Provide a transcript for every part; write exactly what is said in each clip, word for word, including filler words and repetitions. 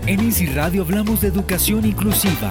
En Easy Radio hablamos de educación inclusiva.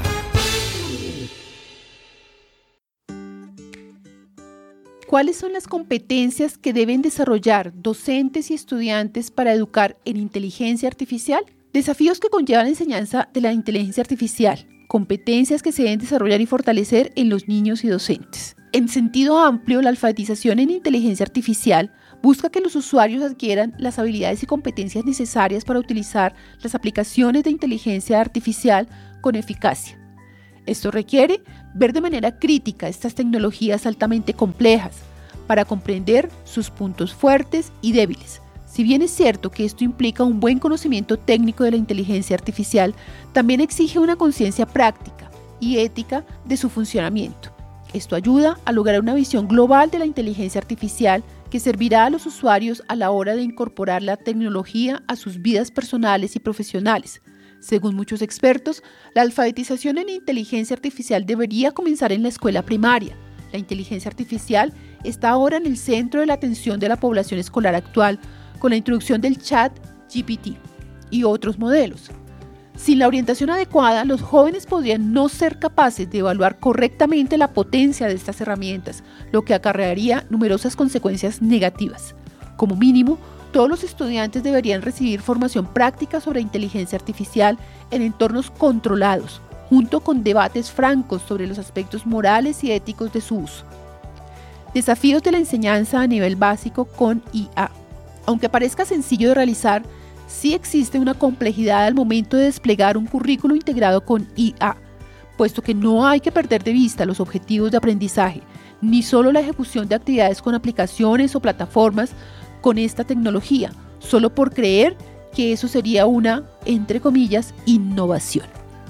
¿Cuáles son las competencias que deben desarrollar docentes y estudiantes para educar en inteligencia artificial? Desafíos que conllevan la enseñanza de la inteligencia artificial, competencias que se deben desarrollar y fortalecer en los niños y docentes. En sentido amplio, la alfabetización en inteligencia artificial busca que los usuarios adquieran las habilidades y competencias necesarias para utilizar las aplicaciones de inteligencia artificial con eficacia. Esto requiere ver de manera crítica estas tecnologías altamente complejas para comprender sus puntos fuertes y débiles. Si bien es cierto que esto implica un buen conocimiento técnico de la inteligencia artificial, también exige una conciencia práctica y ética de su funcionamiento. Esto ayuda a lograr una visión global de la inteligencia artificial que servirá a los usuarios a la hora de incorporar la tecnología a sus vidas personales y profesionales. Según muchos expertos, la alfabetización en inteligencia artificial debería comenzar en la escuela primaria. La inteligencia artificial está ahora en el centro de la atención de la población escolar actual, con la introducción del chat G P T y otros modelos. Sin la orientación adecuada, los jóvenes podrían no ser capaces de evaluar correctamente la potencia de estas herramientas, lo que acarrearía numerosas consecuencias negativas. Como mínimo, todos los estudiantes deberían recibir formación práctica sobre inteligencia artificial en entornos controlados, junto con debates francos sobre los aspectos morales y éticos de su uso. Desafíos de la enseñanza a nivel básico con I A. Aunque parezca sencillo de realizar, sí existe una complejidad al momento de desplegar un currículo integrado con I A, puesto que no hay que perder de vista los objetivos de aprendizaje, ni solo la ejecución de actividades con aplicaciones o plataformas con esta tecnología, solo por creer que eso sería una, entre comillas, innovación.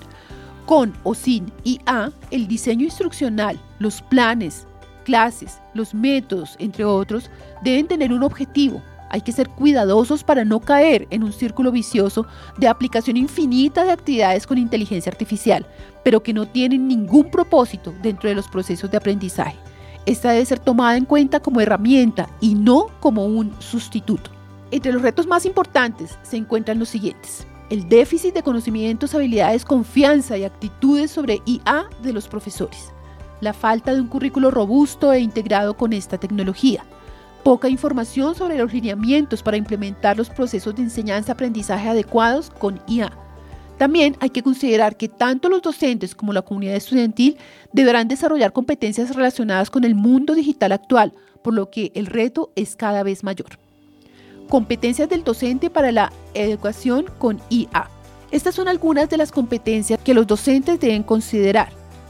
Con o sin I A, el diseño instruccional, los planes, clases, los métodos, entre otros, deben tener un objetivo. Hay que ser cuidadosos para no caer en un círculo vicioso de aplicación infinita de actividades con inteligencia artificial, pero que no tienen ningún propósito dentro de los procesos de aprendizaje. Esta debe ser tomada en cuenta como herramienta y no como un sustituto. Entre los retos más importantes se encuentran los siguientes: el déficit de conocimientos, habilidades, confianza y actitudes sobre I A de los profesores, la falta de un currículo robusto e integrado con esta tecnología, poca información sobre los lineamientos para implementar los procesos de enseñanza-aprendizaje adecuados con I A. También hay que considerar que tanto los docentes como la comunidad estudiantil deberán desarrollar competencias relacionadas con el mundo digital actual, por lo que el reto es cada vez mayor. Competencias del docente para la educación con I A. Estas son algunas de las competencias que los docentes deben considerar.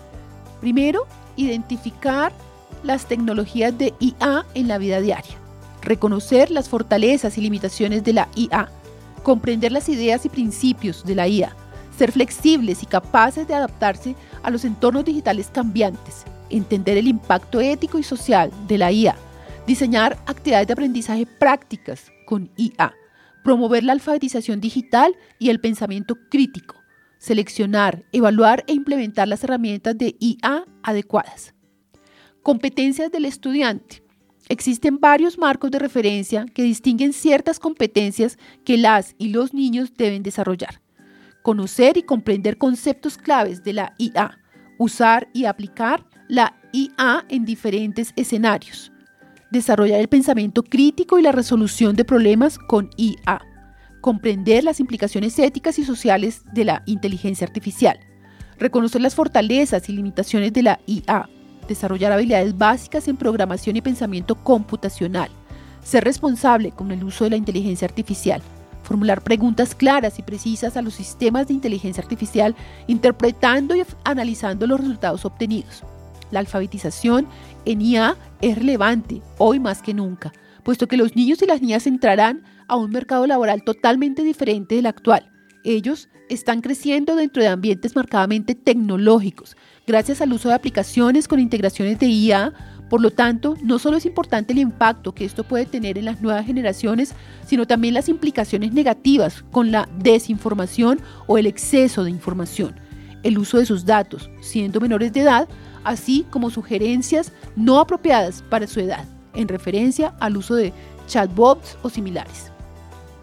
Primero, identificar las tecnologías de I A en la vida diaria, reconocer las fortalezas y limitaciones de la I A, comprender las ideas y principios de la I A, ser flexibles y capaces de adaptarse a los entornos digitales cambiantes, entender el impacto ético y social de la I A, diseñar actividades de aprendizaje prácticas con I A, promover la alfabetización digital y el pensamiento crítico, seleccionar, evaluar e implementar las herramientas de I A adecuadas. Competencias del estudiante. Existen varios marcos de referencia que distinguen ciertas competencias que las y los niños deben desarrollar. Conocer y comprender conceptos claves de la I A. Usar y aplicar la I A en diferentes escenarios. Desarrollar el pensamiento crítico y la resolución de problemas con I A. Comprender las implicaciones éticas y sociales de la inteligencia artificial. Reconocer las fortalezas y limitaciones de la I A. Desarrollar habilidades básicas en programación y pensamiento computacional, ser responsable con el uso de la inteligencia artificial, formular preguntas claras y precisas a los sistemas de inteligencia artificial, interpretando y analizando los resultados obtenidos. La alfabetización en I A es relevante hoy más que nunca, puesto que los niños y las niñas entrarán a un mercado laboral totalmente diferente del actual. Ellos están creciendo dentro de ambientes marcadamente tecnológicos, gracias al uso de aplicaciones con integraciones de I A. Por lo tanto, no solo es importante el impacto que esto puede tener en las nuevas generaciones, sino también las implicaciones negativas con la desinformación o el exceso de información, el uso de sus datos, siendo menores de edad, así como sugerencias no apropiadas para su edad, en referencia al uso de chatbots o similares.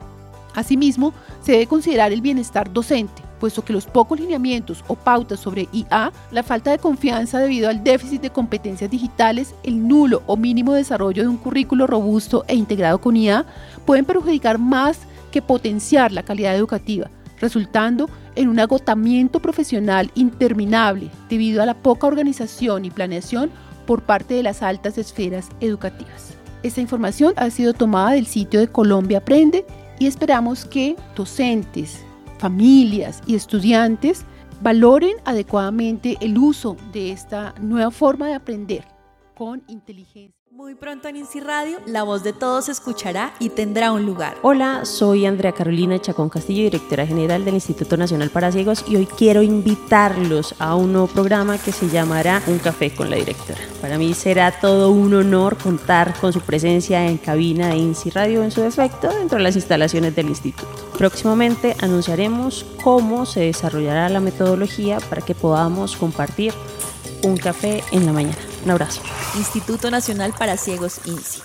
Asimismo, se debe considerar el bienestar docente, puesto que los pocos lineamientos o pautas sobre I A, la falta de confianza debido al déficit de competencias digitales, el nulo o mínimo desarrollo de un currículo robusto e integrado con I A, pueden perjudicar más que potenciar la calidad educativa, resultando en un agotamiento profesional interminable debido a la poca organización y planeación por parte de las altas esferas educativas. Esta información ha sido tomada del sitio de Colombia Aprende y esperamos que docentes, familias y estudiantes valoren adecuadamente el uso de esta nueva forma de aprender con inteligencia. Muy pronto en INSI Radio, la voz de todos se escuchará y tendrá un lugar. Hola, soy Andrea Carolina Chacón Castillo, directora general del Instituto Nacional para Ciegos, y hoy quiero invitarlos a un nuevo programa que se llamará Un Café con la Directora. Para mí será todo un honor contar con su presencia en cabina de INSI Radio en su defecto dentro de las instalaciones del instituto. Próximamente anunciaremos cómo se desarrollará la metodología para que podamos compartir un café en la mañana. Un abrazo. Instituto Nacional para Ciegos INSI.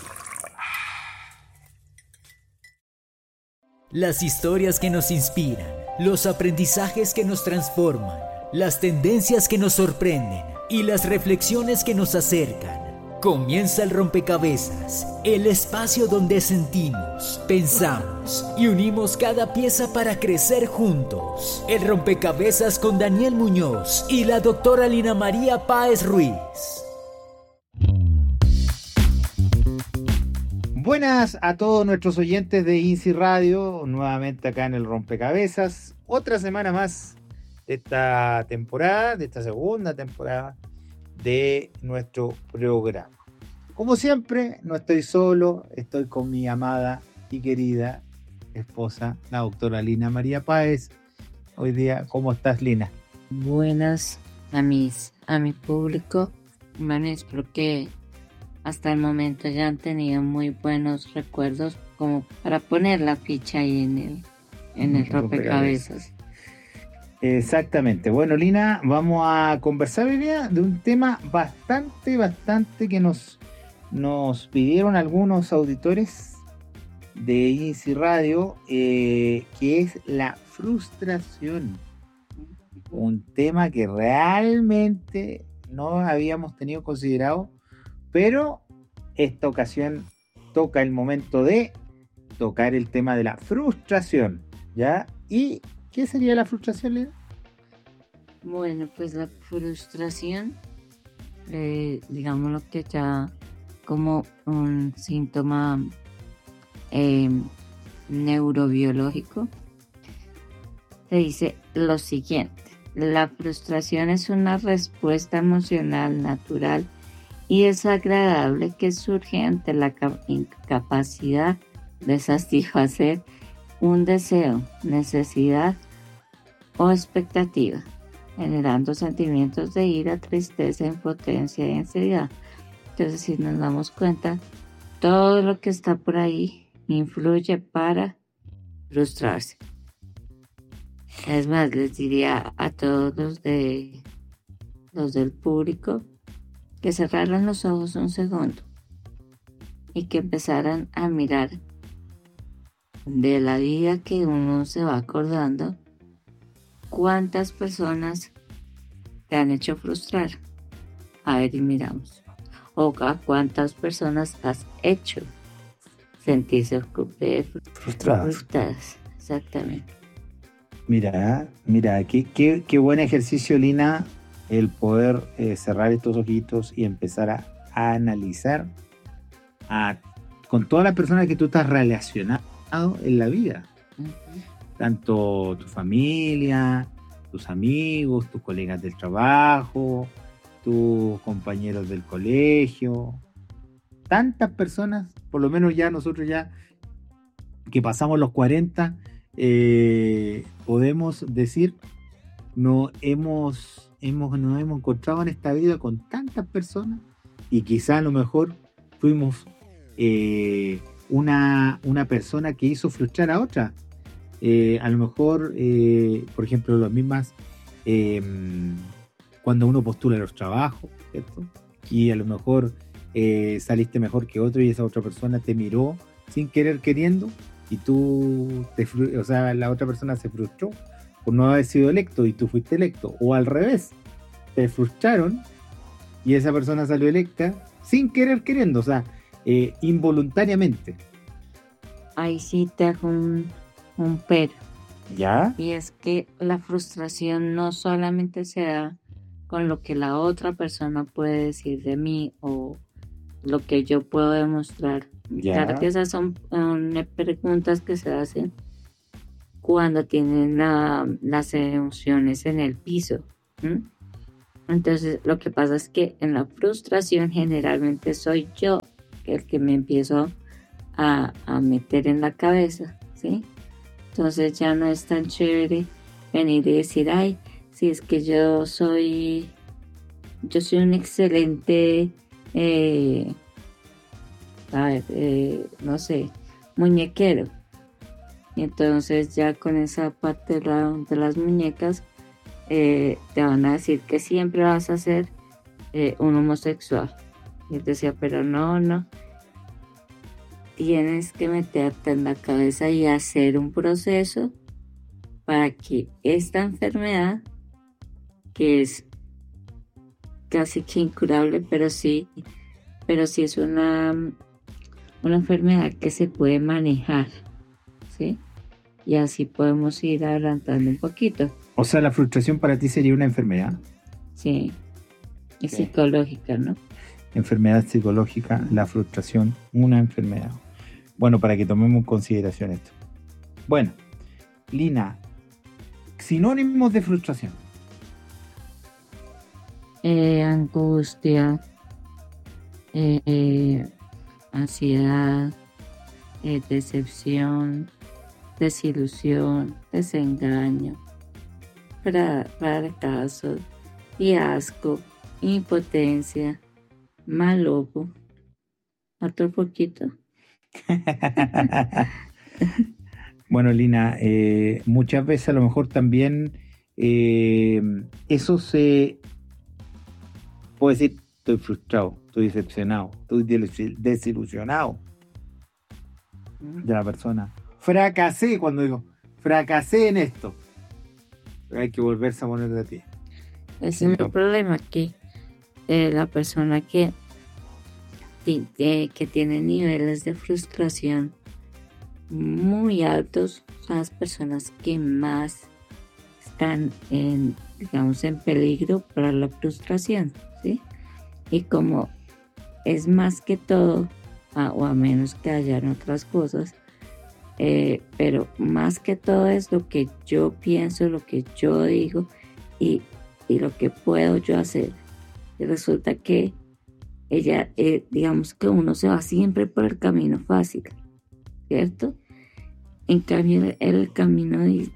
Las historias que nos inspiran, los aprendizajes que nos transforman, las tendencias que nos sorprenden y las reflexiones que nos acercan. Comienza el rompecabezas, el espacio donde sentimos, pensamos y unimos cada pieza para crecer juntos. El rompecabezas con Daniel Muñoz y la doctora Lina María Páez Ruiz. Buenas a todos nuestros oyentes de INSI Radio, nuevamente acá en el Rompecabezas. Otra semana más de esta temporada, de esta segunda temporada de nuestro programa. Como siempre, no estoy solo, estoy con mi amada y querida esposa, la doctora Lina María Páez. Hoy día, ¿cómo estás, Lina? Buenas a mis, a mi público. Bueno, espero que hasta el momento ya han tenido muy buenos recuerdos como para poner la ficha ahí en el, en el rompecabezas. Exactamente. Bueno, Lina, vamos a conversar hoy día de un tema bastante, bastante que nos, nos pidieron algunos auditores de INSI Radio, eh, que es la frustración. Un tema que realmente no habíamos tenido considerado, pero esta ocasión toca el momento de tocar el tema de la frustración, ¿ya? ¿Y qué sería la frustración, Lina? Bueno, pues la frustración, eh, digámoslo que ya como un síntoma eh, neurobiológico, se dice lo siguiente: la frustración es una respuesta emocional natural y desagradable que surge ante la incapacidad de satisfacer un deseo, necesidad o expectativa, generando sentimientos de ira, tristeza, impotencia y ansiedad. Entonces, si nos damos cuenta, todo lo que está por ahí influye para frustrarse. Es más, les diría a todos los de los del público que cerraran los ojos un segundo y que empezaran a mirar de la vida que uno se va acordando cuántas personas te han hecho frustrar. A ver, y miramos. O a cuántas personas has hecho sentirse frustradas. frustradas. Exactamente. Mira, mira, qué, qué, qué buen ejercicio, Lina, el poder eh, cerrar estos ojitos y empezar a, a analizar a, con todas las personas que tú estás relacionado en la vida. Uh-huh. Tanto tu familia, tus amigos, tus colegas del trabajo, tus compañeros del colegio. Tantas personas, por lo menos ya nosotros ya que pasamos los cuarenta, eh, podemos decir, no hemos, hemos, nos hemos encontrado en esta vida con tantas personas y quizá a lo mejor fuimos eh, una, una persona que hizo frustrar a otra. Eh, a lo mejor, eh, por ejemplo, las mismas, eh, cuando uno postula los trabajos, ¿cierto? Y a lo mejor eh, saliste mejor que otro y esa otra persona te miró sin querer queriendo y tú, te, o sea, la otra persona se frustró por no haber sido electo y tú fuiste electo, o al revés, te frustraron y esa persona salió electa sin querer queriendo, o sea, eh, involuntariamente. Ahí sí te hago un, un pero. ¿Ya? Y es que la frustración no solamente se da con lo que la otra persona puede decir de mí o lo que yo puedo demostrar. ¿Ya? Claro que esas son um, preguntas que se hacen cuando tienen la, las emociones en el piso. ¿Mm? Entonces lo que pasa es que en la frustración generalmente soy yo el que me empiezo a, a meter en la cabeza, ¿sí? Entonces ya no es tan chévere venir y decir, ay, si es que yo soy, yo soy un excelente, eh, a ver, eh, no sé, muñequero. Y entonces ya con esa parte de, la, de las muñecas eh, te van a decir que siempre vas a ser eh, un homosexual. Y él decía, pero no, no. Tienes que meterte en la cabeza y hacer un proceso para que esta enfermedad, que es casi que incurable, pero sí, pero sí es una, una enfermedad que se puede manejar, ¿sí? Y así podemos ir adelantando un poquito. O sea, la frustración para ti sería una enfermedad. Sí, es Sí. psicológica, ¿no? Enfermedad psicológica, la frustración, una enfermedad. Bueno, para que tomemos en consideración esto. Bueno, Lina, sinónimos de frustración. Eh, angustia, eh, eh, ansiedad, eh, decepción, desilusión, desengaño, fra- fracaso, fiasco, impotencia, mal ojo. Otro poquito. Bueno, Lina, eh, muchas veces a lo mejor también eh, eso se puede decir, estoy frustrado, estoy decepcionado, estoy desilu- desilusionado de la persona. Fracasé cuando digo, fracasé en esto. Pero hay que volverse a poner de pie. Es Sí, un no. problema que eh, la persona que, ti- eh, que tiene niveles de frustración muy altos son las personas que más están en, digamos, en peligro para la frustración, ¿sí? Y como es más que todo, a- o a menos que hayan otras cosas, eh, pero más que todo es lo que yo pienso, lo que yo digo y, y lo que puedo yo hacer. Y resulta que ella, eh, digamos que uno se va siempre por el camino fácil, ¿cierto? En cambio, el, el camino, eh,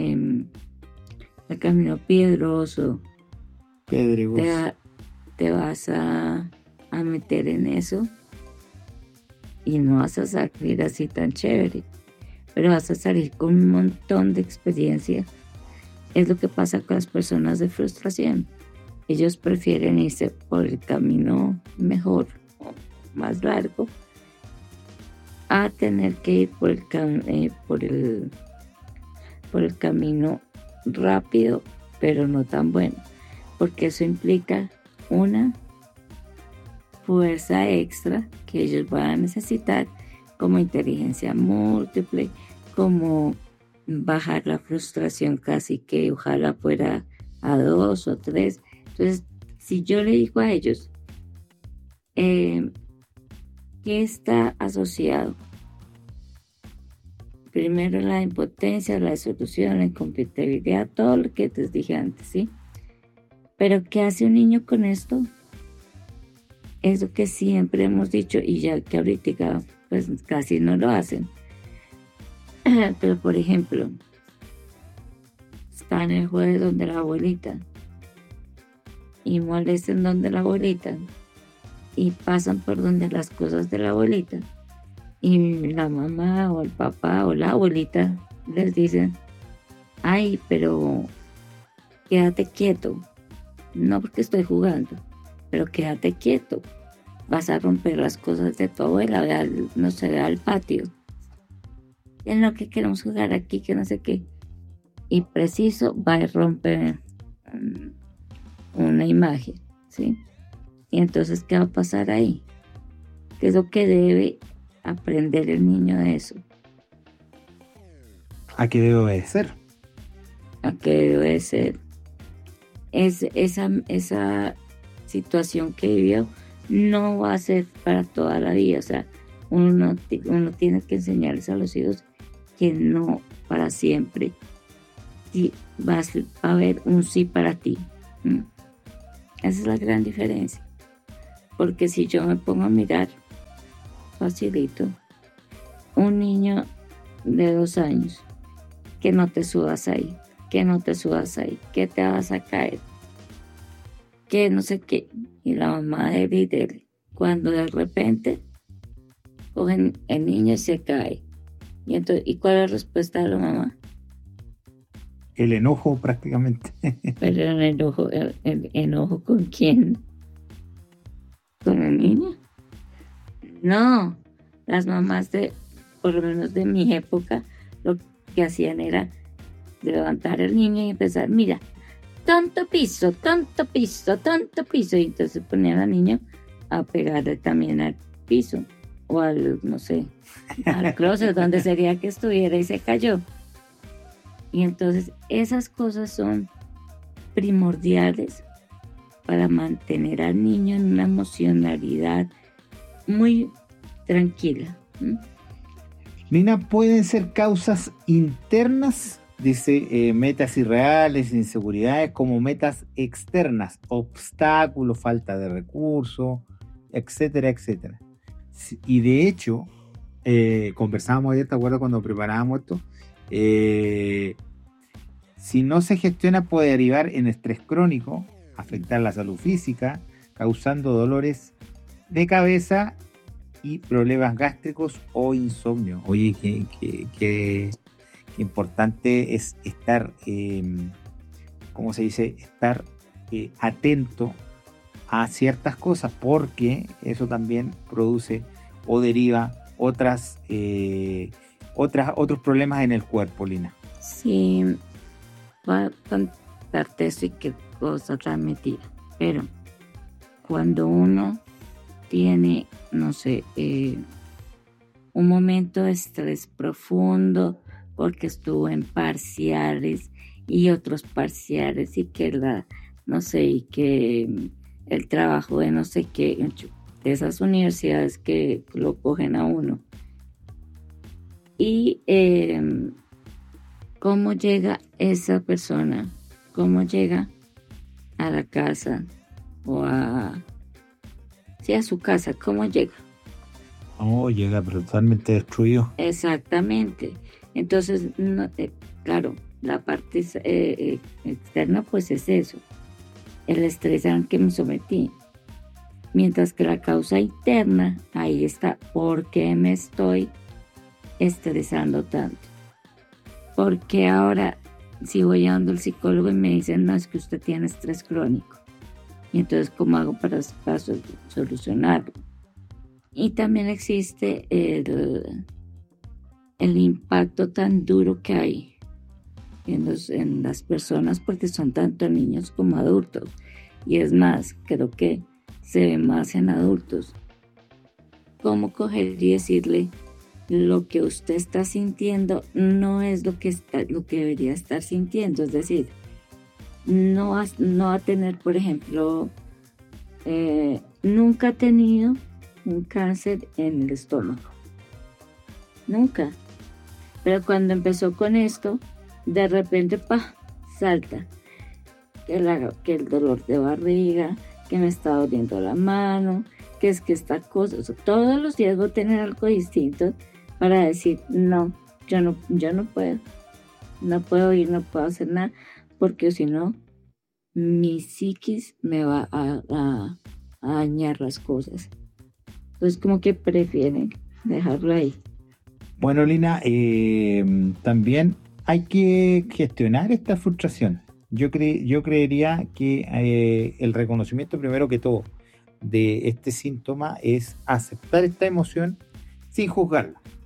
el camino piedroso, Pedregoso. te, va- te vas a, a meter en eso y no vas a salir así tan chévere, pero vas a salir con un montón de experiencia. Es lo que pasa con las personas de frustración. Ellos prefieren irse por el camino mejor, o más largo, a tener que ir por el, cam- eh, por el, por el camino rápido, pero no tan bueno, porque eso implica una fuerza extra que ellos van a necesitar, como inteligencia múltiple, como bajar la frustración casi que ojalá fuera a dos o tres. Entonces, si yo le digo a ellos, eh, ¿qué está asociado? Primero la impotencia, la disolución, la incompatibilidad, todo lo que te dije antes, ¿sí? Pero ¿qué hace un niño con esto? Es lo que siempre hemos dicho y ya que ahorita pues casi no lo hacen. Pero por ejemplo, están el jueves donde la abuelita y molestan donde la abuelita y pasan por donde las cosas de la abuelita y la mamá o el papá o la abuelita les dicen, ay, pero quédate quieto, no porque estoy jugando, pero quédate quieto, vas a romper las cosas de tu abuela, ve al- no sé, ve al patio. en lo que queremos jugar aquí, que no sé qué. Y preciso va y rompe um, una imagen, ¿sí? Y entonces, ¿qué va a pasar ahí? ¿Qué es lo que debe aprender el niño de eso? ¿A qué debe obedecer? ¿A qué debe obedecer? Es, esa, esa situación que vivió no va a ser para toda la vida. O sea, uno, uno tiene que enseñarles a los hijos que no para siempre sí, va a haber un sí para ti. ¿Mm? Esa es la gran diferencia. Porque si yo me pongo a mirar, facilito, un niño de dos años, que no te subas ahí, que no te subas ahí, que te vas a caer, que no sé qué, y la mamá de él y de él, cuando de repente cogen el niño y se cae. Y entonces, ¿y cuál es la respuesta de la mamá? El enojo prácticamente. Pero el enojo, el, el enojo ¿con quién? ¿Con el niño? No, las mamás de, por lo menos de mi época, lo que hacían era levantar al niño y empezar, mira, tonto piso, tonto piso, tonto piso, y entonces ponían al niño a pegarle también al piso, o al, no sé, al closet, donde sería que estuviera, y se cayó. Y entonces esas cosas son primordiales para mantener al niño en una emocionalidad muy tranquila. ¿Mm? Lina, ¿pueden ser causas internas? Dice, eh, metas irreales, inseguridades, como metas externas, obstáculos, falta de recursos, etcétera, etcétera. Y de hecho, eh, conversábamos ayer, ¿te acuerdas cuando preparábamos esto? Eh, si no se gestiona puede derivar en estrés crónico, afectar la salud física, causando dolores de cabeza y problemas gástricos o insomnio. Oye, qué, qué, qué, qué importante es estar, eh, ¿cómo se dice? Estar eh, atento a ciertas cosas, porque eso también produce o deriva otras, eh, otras otros problemas en el cuerpo, Lina. Sí, voy a contarte eso y qué cosa tan metida. Pero cuando uno tiene, no sé, eh, un momento de estrés profundo porque estuvo en parciales y otros parciales y que la, no sé, y que el trabajo de no sé qué, de esas universidades que lo cogen a uno. Y eh, cómo llega esa persona, cómo llega a la casa o a, sí, a su casa, cómo llega. Oh, llega totalmente destruido. Exactamente. Entonces, no, eh, claro, la parte eh, externa pues es eso, el estrés al que me sometí. Mientras que la causa interna, ahí está, ¿por qué me estoy estresando tanto? Porque ahora, si voy a donde el psicólogo y me dicen, no, es que usted tiene estrés crónico. Y entonces, ¿cómo hago para, para solucionarlo? Y también existe el, el impacto tan duro que hay en, los, en las personas, porque son tanto niños como adultos. Y es más, creo que se ve más en adultos. ¿Cómo coger y decirle lo que usted está sintiendo no es lo que, está, lo que debería estar sintiendo? Es decir, no va, no va a tener, por ejemplo, eh, nunca ha tenido un cáncer en el estómago. Nunca. Pero cuando empezó con esto, de repente, pa, salta. Que, la, que el dolor de barriga, que me está doliendo la mano, que es que esta cosa, o sea, todos los días voy a tener algo distinto para decir, no, yo no, yo no puedo, no puedo ir, no puedo hacer nada, porque si no, mi psiquis me va a, a, a dañar las cosas. Entonces como que prefieren dejarlo ahí. Bueno, Lina, eh, también hay que gestionar esta frustración. Yo, cre- yo creería que eh, el reconocimiento, primero que todo, de este síntoma es aceptar esta emoción sin juzgarla.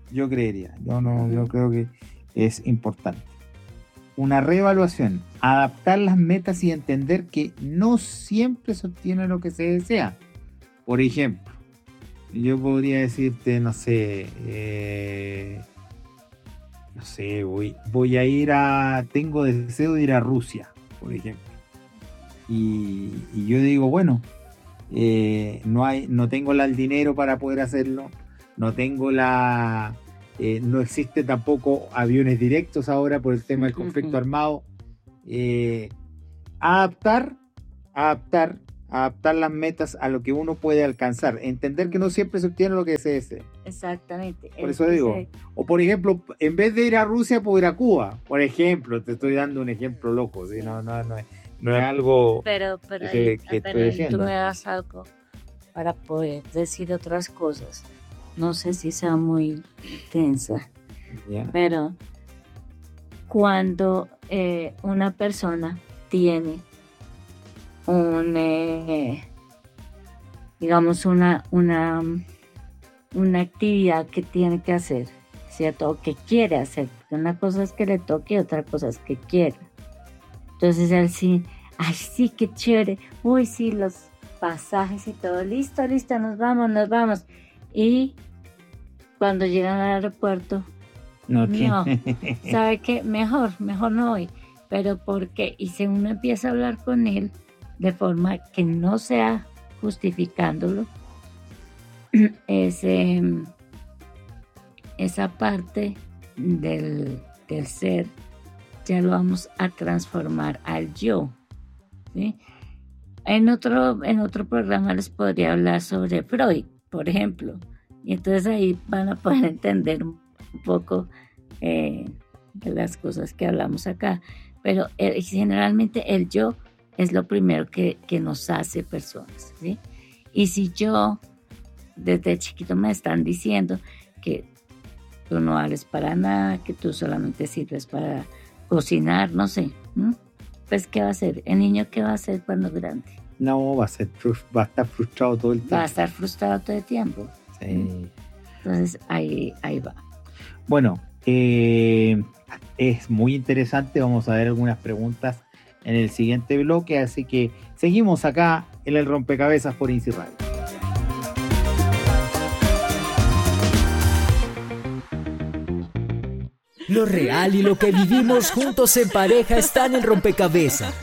Yo creería, yo no, yo creo que es importante. Una reevaluación, adaptar las metas y entender que no siempre se obtiene lo que se desea. Por ejemplo, yo podría decirte, no sé, eh, no sé, voy, voy a ir a, tengo deseo de ir a Rusia, por ejemplo. Y, y yo digo, bueno, eh, no hay, no tengo la, el dinero para poder hacerlo, no tengo la, eh, no existe tampoco aviones directos ahora por el tema del conflicto armado. Eh, adaptar, adaptar, adaptar las metas a lo que uno puede alcanzar, entender que no siempre se obtiene lo que se desea. Exactamente. Por eso digo, se... o por ejemplo, en vez de ir a Rusia, puedo ir a Cuba, por ejemplo, te estoy dando un ejemplo loco, ¿sí? no, no, no es No es algo pero, pero que, ahí, que pero estoy ahí tú diciendo. me das algo para poder decir otras cosas. No sé si sea muy intensa, Yeah. pero cuando eh, una persona tiene un, eh, digamos, una, una, una actividad que tiene que hacer, ¿cierto? O que quiere hacer, porque una cosa es que le toque y otra cosa es que quiera. Entonces él sí, ay sí, qué chévere, uy sí, los pasajes y todo, listo, listo, nos vamos, nos vamos. Y cuando llegan al aeropuerto, No, no, ¿sabe qué? Mejor, mejor no voy. Pero porque, y si uno empieza a hablar con él de forma que no sea justificándolo, ese, esa parte del, del ser, ya lo vamos a transformar al yo, ¿sí? En otro, en otro programa les podría hablar sobre Freud, por ejemplo, y entonces ahí van a poder entender un poco eh, de las cosas que hablamos acá, pero eh, generalmente el yo es lo primero que, que nos hace personas, ¿sí? Y si yo, desde chiquito me están diciendo que tú no vales para nada, que tú solamente sirves para cocinar, no sé, ¿m? Pues ¿qué va a hacer? ¿El niño qué va a hacer cuando grande? No, va a, ser, va a estar frustrado todo el tiempo. Va a estar frustrado todo el tiempo. Sí. Entonces ahí, ahí va. Bueno, eh, es muy interesante, vamos a ver algunas preguntas en el siguiente bloque, así que seguimos acá en el Rompecabezas por INSI Radio. Lo real y lo que vivimos juntos en pareja está en el rompecabezas.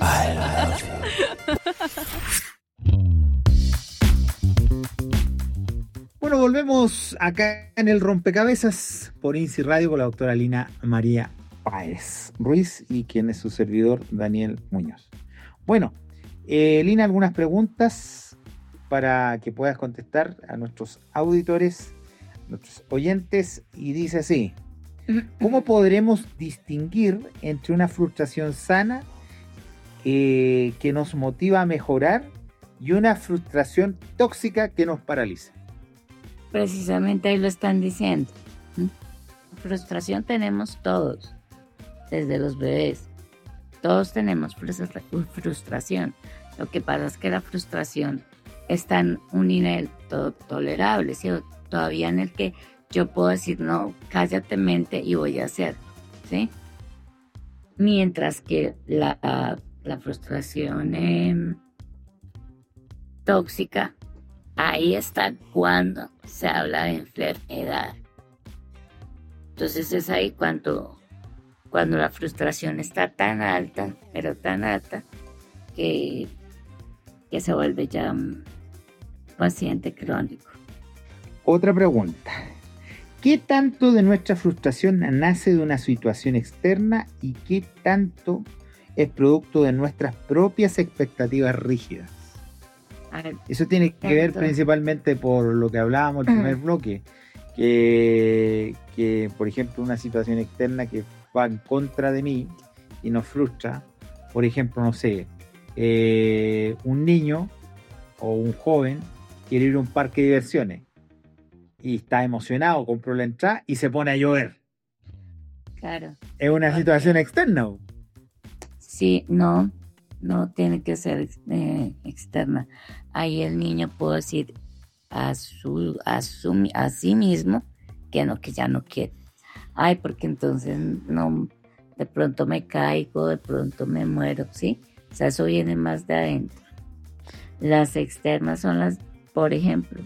Bueno, volvemos acá en el Rompecabezas por INSI Radio con la doctora Lina María Páez Ruiz y quien es su servidor Daniel Muñoz. Bueno, eh, Lina, algunas preguntas para que puedas contestar a nuestros auditores, nuestros oyentes, y dice así: ¿cómo podremos distinguir entre una frustración sana eh, que nos motiva a mejorar y una frustración tóxica que nos paraliza? Precisamente ahí lo están diciendo. ¿Mm? Frustración tenemos todos, desde los bebés. Todos tenemos frustra- frustración. Lo que pasa es que la frustración está en un nivel to- tolerable, ¿sí? Todavía en el que yo puedo decir, no, cállate mente y voy a hacerlo, ¿sí? Mientras que la, la frustración eh, tóxica, ahí está cuando se habla de enfermedad. Entonces es ahí cuando, cuando la frustración está tan alta, pero tan alta, que, que se vuelve ya un paciente crónico. Otra pregunta: ¿qué tanto de nuestra frustración nace de una situación externa y qué tanto es producto de nuestras propias expectativas rígidas? Ver, Eso tiene que ver principalmente por lo que hablábamos en el primer bloque, que, que por ejemplo una situación externa que va en contra de mí y nos frustra, por ejemplo, no sé, eh, un niño o un joven quiere ir a un parque de diversiones y está emocionado, compró la entrada y se pone a llover. Claro. Es una okay. situación externa. Sí, no, no tiene que ser eh, externa. Ahí el niño puede decir a, su, a, su, a sí mismo que no, que ya no quiero. Ay, porque entonces no, de pronto me caigo, de pronto me muero, ¿sí? O sea, eso viene más de adentro. Las externas son las, por ejemplo,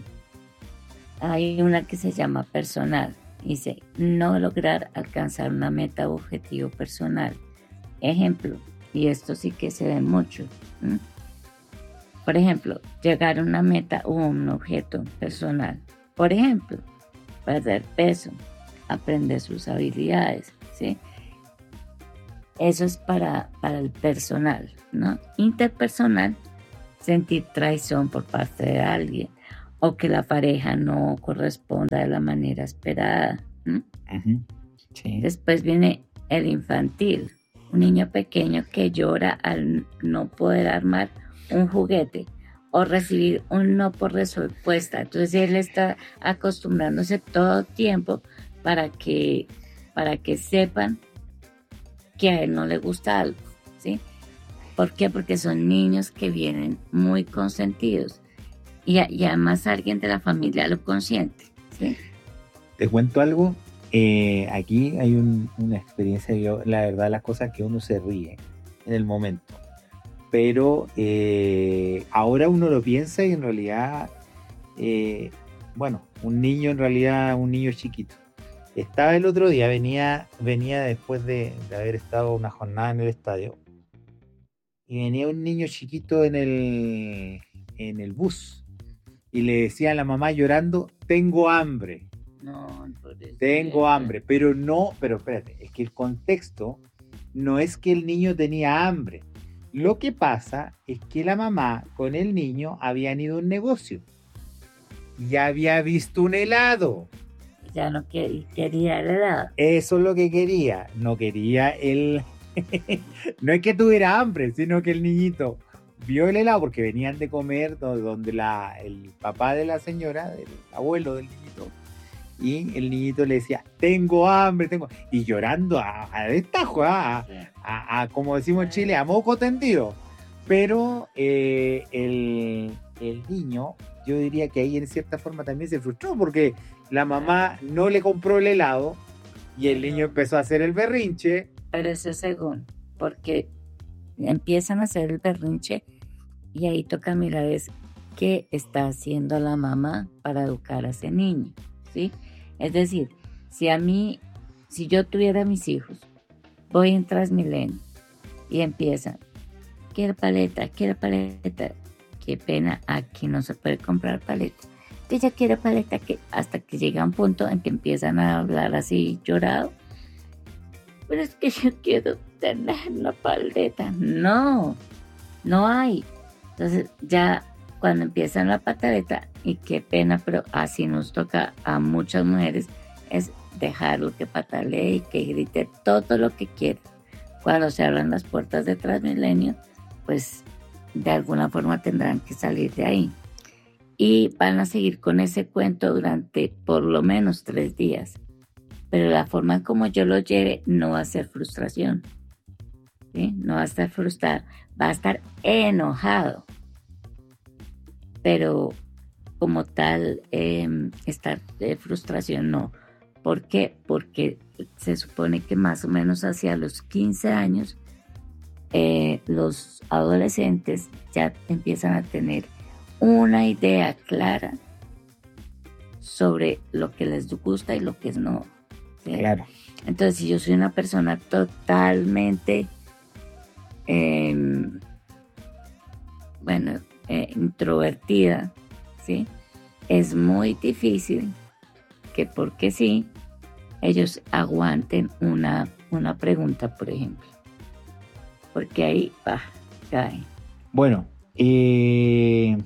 hay una que se llama personal. Dice, no lograr alcanzar una meta o objetivo personal. Ejemplo, y esto sí que se ve mucho. ¿Mm? Por ejemplo, llegar a una meta o un objeto personal. Por ejemplo, perder peso, aprender sus habilidades, ¿sí? Eso es para, para el personal, ¿no? Interpersonal, sentir traición por parte de alguien o que la pareja no corresponda de la manera esperada. ¿Mm? Ujú. Sí. Después viene el infantil, un niño pequeño que llora al no poder armar un juguete o recibir un no por respuesta. Entonces él está acostumbrándose todo el tiempo para que, para que sepan que a él no le gusta algo, ¿sí? ¿Por qué? Porque son niños que vienen muy consentidos y, y además alguien de la familia lo consiente, ¿sí? Te cuento algo. Eh, aquí hay un- una experiencia, yo, la verdad, las cosas que uno se ríe en el momento. Pero eh, ahora uno lo piensa y en realidad, eh, bueno, un niño, en realidad, un niño chiquito. Estaba el otro día, venía, venía después de, de haber estado una jornada en el estadio, y venía un niño chiquito en el, en el bus, y le decía a la mamá llorando, tengo hambre. No, por eso Tengo ya- hambre, pero no, pero espérate, es que el contexto no es que el niño tenía hambre. Lo que pasa es que la mamá con el niño habían ido a un negocio y había visto un helado. Ya no quer- quería el helado. Eso es lo que quería. No quería el... No es que tuviera hambre, sino que el niñito vio el helado porque venían de comer do- donde la, el papá de la señora, el abuelo del niñito, y el niñito le decía, tengo hambre, tengo... Y llorando a, a destajo, a, a, a, como decimos en Chile, a moco tendido. Pero eh, el, el niño, yo diría que ahí en cierta forma también se frustró porque la mamá no le compró el helado y el niño empezó a hacer el berrinche. Pero eso es según, porque empiezan a hacer el berrinche y ahí toca mirar es qué está haciendo la mamá para educar a ese niño, ¿sí? Es decir, si a mí, si yo tuviera mis hijos, voy en Transmilenio y empiezan, quiero paleta, quiero paleta, qué pena, aquí no se puede comprar paleta. Que ya quiero paleta, que hasta que llega un punto en que empiezan a hablar así llorado. Pero es que yo quiero tener una paleta. No, no hay. Entonces ya cuando empiezan la pataleta, y qué pena, pero así nos toca a muchas mujeres, es dejarlo que patalee y que grite todo lo que quiera. Cuando se abran las puertas de Transmilenio, pues de alguna forma tendrán que salir de ahí. Y van a seguir con ese cuento durante por lo menos tres días. Pero la forma en como yo lo lleve no va a ser frustración, ¿sí? No va a estar frustrado, va a estar enojado. Pero como tal, eh, estar de frustración no. ¿Por qué? Porque se supone que más o menos hacia los quince años, eh, los adolescentes ya empiezan a tener una idea clara sobre lo que les gusta y lo que no. ¿Sí? Claro. Entonces, si yo soy una persona totalmente, eh, bueno, eh, introvertida, ¿sí? Es muy difícil que porque sí, ellos aguanten una, una pregunta, por ejemplo. Porque ahí, bah, cae. Bueno, eh,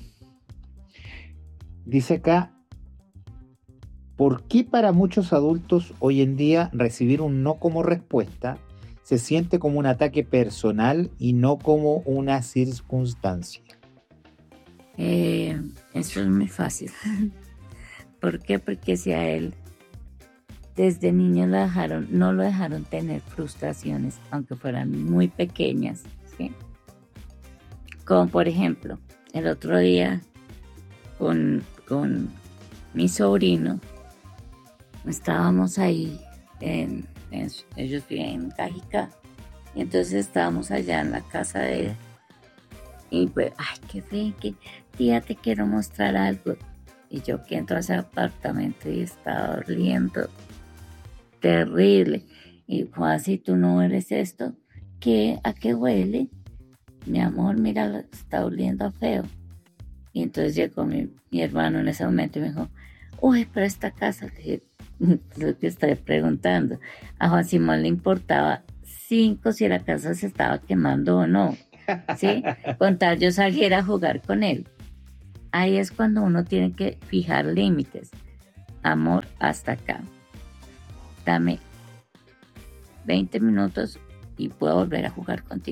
dice acá, ¿por qué para muchos adultos hoy en día recibir un no como respuesta se siente como un ataque personal y no como una circunstancia? Eh, eso es muy fácil. ¿Por qué? Porque si a él desde niño lo dejaron, no lo dejaron tener frustraciones, aunque fueran muy pequeñas, ¿sí? Como por ejemplo, el otro día con, con mi sobrino, estábamos ahí, en, en- ellos viven en Cajicá, y entonces estábamos allá en la casa de él. Y pues, ay, qué fe, que tía, te quiero mostrar algo. Y yo que entro a ese apartamento y estaba oliendo terrible. Y Juan, si tú no eres esto, ¿qué? ¿A qué huele? Mi amor, mira, está oliendo a feo. Y entonces llegó mi, mi hermano en ese momento y me dijo, uy, pero esta casa, le dije, lo que estoy preguntando. A Juan Simón le importaba cinco si la casa se estaba quemando o no. ¿Sí? Con tal yo saliera a jugar con él. Ahí es cuando uno tiene que fijar límites. Amor, hasta acá. Dame veinte minutos y puedo volver a jugar contigo.